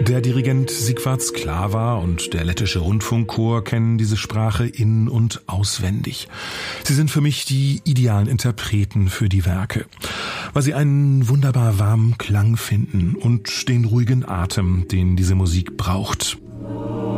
Der Dirigent Sigvard Sklava und der lettische Rundfunkchor kennen diese Sprache in- und auswendig. Sie sind für mich die idealen Interpreten für die Werke, weil sie einen wunderbar warmen Klang finden und den ruhigen Atem, den diese Musik braucht.